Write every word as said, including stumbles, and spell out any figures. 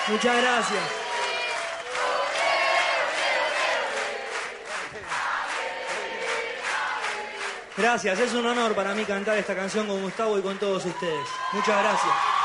Muchas gracias. Gracias, es un honor para mí cantar esta canción con Gustavo y con todos ustedes. Muchas gracias.